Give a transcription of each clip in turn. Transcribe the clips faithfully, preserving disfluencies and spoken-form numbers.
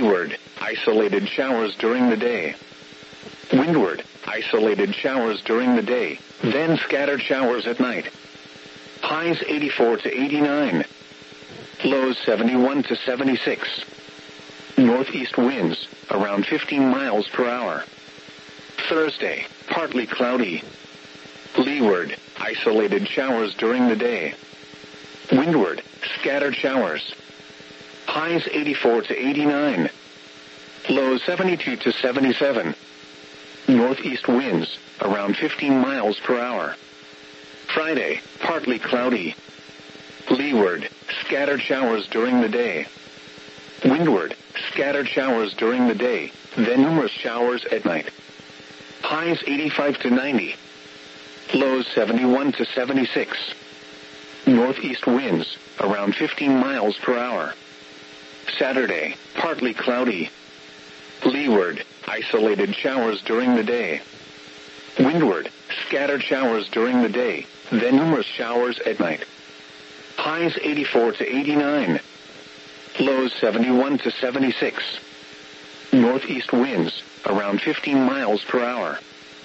Leeward, isolated showers during the day. Windward, isolated showers during the day, then scattered showers at night. Highs eighty-four to eighty-nine. Lows seventy-one to seventy-six. Northeast winds, around fifteen miles per hour. Thursday, partly cloudy. Leeward, isolated showers during the day. Windward, scattered showers. Highs eighty-four to eighty-nine. Lows seventy-two to seventy-seven. Northeast winds, around fifteen miles per hour. Friday, partly cloudy. Leeward, scattered showers during the day. Windward, scattered showers during the day, then numerous showers at night. Highs eighty-five to ninety. Lows seventy-one to seventy-six. Northeast winds, around fifteen miles per hour. Saturday, partly cloudy. Leeward, isolated showers during the day. Windward, scattered showers during the day, then numerous showers at night. Highs eighty-four to eighty-nine. Lows seventy-one to seventy-six. Northeast winds, around fifteen miles per hour.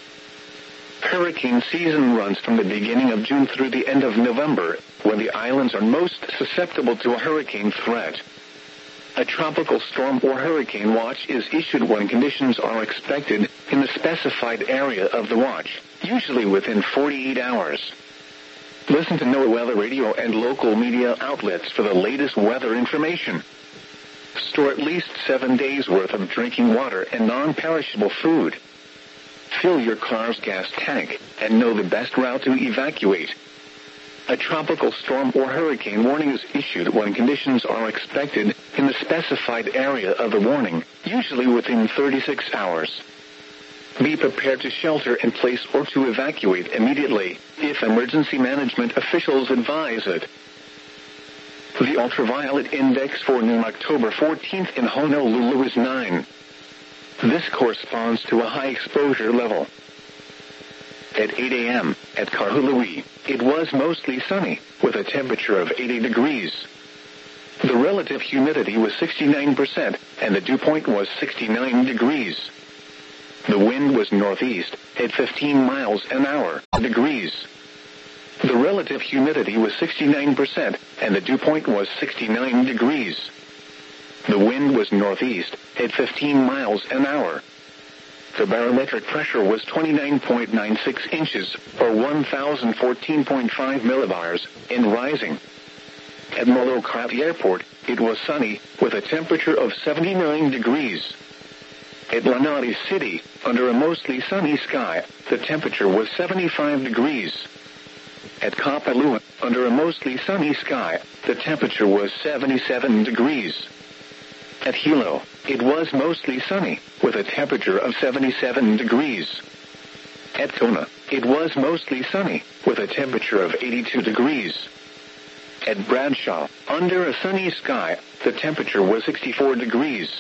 Hurricane season runs from the beginning of June through the end of November, when the islands are most susceptible to a hurricane threat. A tropical storm or hurricane watch is issued when conditions are expected in the specified area of the watch, usually within forty-eight hours. Listen to NOAA Weather Radio and local media outlets for the latest weather information. Store at least seven days' worth of drinking water and non-perishable food. Fill your car's gas tank and know the best route to evacuate. A tropical storm or hurricane warning is issued when conditions are expected in the specified area of the warning, usually within thirty-six hours. Be prepared to shelter in place or to evacuate immediately, if emergency management officials advise it. The ultraviolet index for noon October fourteenth in Honolulu is nine. This corresponds to a high exposure level. At eight a.m., at Kahului, it was mostly sunny, with a temperature of eighty degrees. The relative humidity was sixty-nine percent, and the dew point was sixty-nine degrees. The wind was northeast, at fifteen miles an hour, degrees. The relative humidity was sixty-nine percent, and the dew point was sixty-nine degrees. The wind was northeast, at fifteen miles an hour. The barometric pressure was twenty-nine point nine six inches, or one thousand fourteen point five millibars, and rising. At Molokai Airport, it was sunny, with a temperature of seventy-nine degrees. At Lanai City, under a mostly sunny sky, the temperature was seventy-five degrees. At Kapalua, under a mostly sunny sky, the temperature was seventy-seven degrees. At Hilo, it was mostly sunny, with a temperature of seventy-seven degrees. At Kona, it was mostly sunny, with a temperature of eighty-two degrees. At Bradshaw, under a sunny sky, the temperature was sixty-four degrees.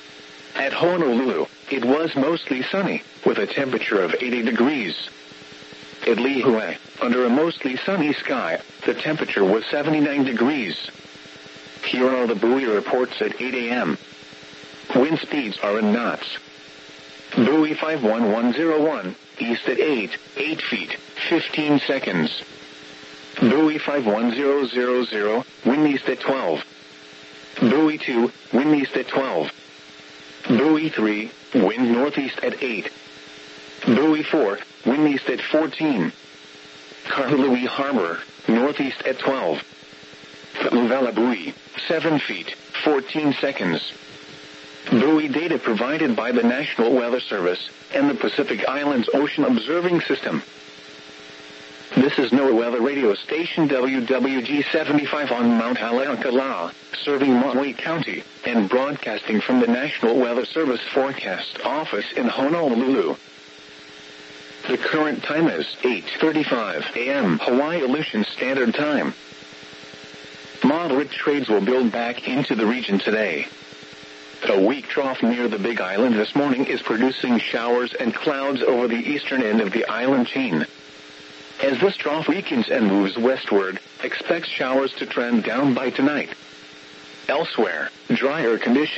At Honolulu, it was mostly sunny, with a temperature of eighty degrees. At Lihue, under a mostly sunny sky, the temperature was seventy-nine degrees. Here are the buoy reports at eight a.m. Wind speeds are in knots. Buoy five one one zero one, east at eight, eight feet, fifteen seconds. Buoy five one zero zero zero, wind east at twelve. Buoy two, wind east at twelve. Buoy three, wind northeast at eight. Buoy four, wind east at fourteen. Kahului Harbor, northeast at twelve. Luvela buoy, seven feet, fourteen seconds. Buoy data provided by the National Weather Service and the Pacific Islands Ocean Observing System. This is NOAA Weather Radio Station W W G seventy-five on Mount Haleakala, serving Maui County, and broadcasting from the National Weather Service Forecast Office in Honolulu. The current time is eight thirty-five a.m. Hawaii Aleutian Standard Time. Moderate trades will build back into the region today. A weak trough near the Big Island this morning is producing showers and clouds over the eastern end of the island chain. As this trough weakens and moves westward, expect showers to trend down by tonight. Elsewhere, drier conditions